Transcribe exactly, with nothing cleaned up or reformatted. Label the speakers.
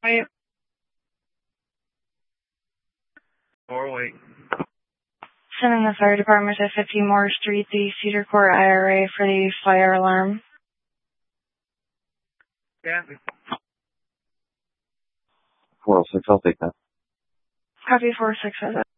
Speaker 1: Wait.
Speaker 2: Or wait.
Speaker 1: Sending the fire department to fifty Moore Street, the Cedar Court I R A for the fire alarm.
Speaker 2: Yeah.
Speaker 3: four oh six, I'll take that.
Speaker 1: Copy four six.